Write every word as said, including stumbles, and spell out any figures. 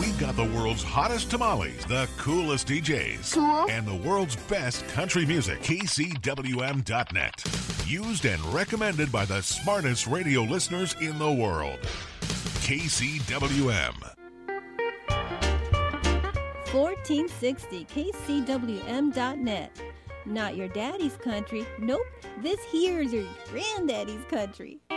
We got the world's hottest tamales, the coolest D Js, Cool. and the world's best country music. K C W M dot net. Used and recommended by the smartest radio listeners in the world. K C W M. fourteen sixty K C W M dot net. Not your daddy's country. Nope, this here's your granddaddy's country.